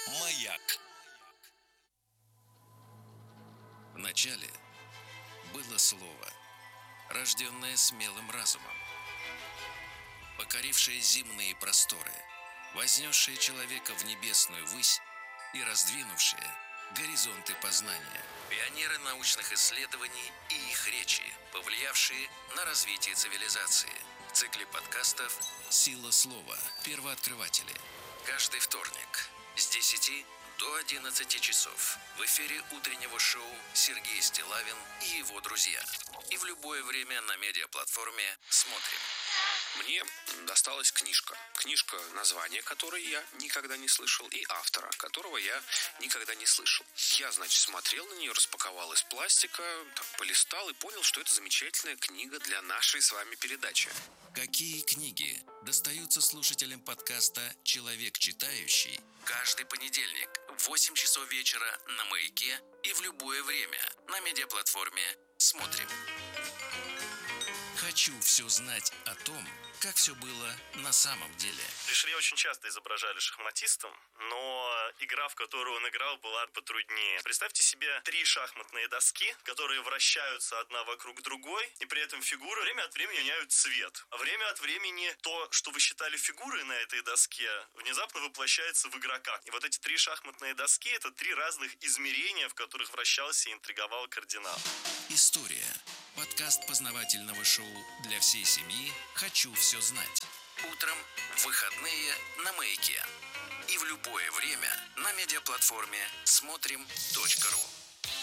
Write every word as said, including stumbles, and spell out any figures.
Маяк. Вначале было слово, рожденное смелым разумом, покорившее земные просторы, вознесшее человека в небесную высь и раздвинувшее горизонты познания. Пионеры научных исследований и их речи, повлиявшие на развитие цивилизации. В цикле подкастов «Сила слова. Первооткрыватели». Каждый вторник с десяти до одиннадцати часов в эфире утреннего шоу Сергей Стиллавин и его друзья. И в любое время на медиаплатформе «Смотрим». Мне досталась книжка. Книжка, название которой я никогда не слышал, и автора, которого я никогда не слышал. Я, значит, смотрел на нее, распаковал из пластика, так, полистал и понял, что это замечательная книга для нашей с вами передачи. Какие книги достаются слушателям подкаста «Человек читающий» каждый понедельник в восемь часов вечера на Маяке и в любое время на медиаплатформе «Смотрим». Хочу все знать о том, как все было на самом деле. Ришелье очень часто изображали шахматистом, но игра, в которую он играл, была потруднее. Представьте себе три шахматные доски, которые вращаются одна вокруг другой, и при этом фигуры время от времени меняют цвет. А время от времени то, что вы считали фигурой на этой доске, внезапно воплощается в игрока. И вот эти три шахматные доски — это три разных измерения, в которых вращался и интриговал кардинал. История. Подкаст познавательного шоу для всей семьи «Хочу все знать». Утром в выходные на Маяке. И в любое время на медиаплатформе смотрим точка ру.